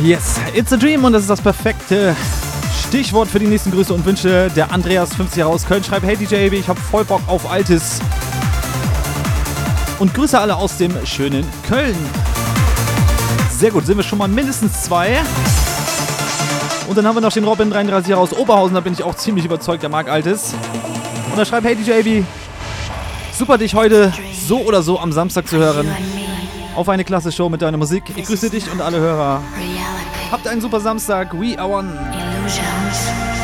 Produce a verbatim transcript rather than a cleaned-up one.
Yes, it's a dream und das ist das perfekte Stichwort für die nächsten Grüße und Wünsche. Der Andreas, fünfzig Jahre aus Köln, schreibt: Hey D J A B, ich hab voll Bock auf Altes. Und Grüße alle aus dem schönen Köln. Sehr gut, sind wir schon mal mindestens zwei. Und dann haben wir noch den Robin, dreiunddreißig Jahre aus Oberhausen, da bin ich auch ziemlich überzeugt, der mag Altes. Und er schreibt: Hey D J A B, super dich heute so oder so am Samstag zu hören. Auf eine klasse Show mit deiner Musik. Ich grüße dich und alle Hörer. Habt einen super Samstag. We are one.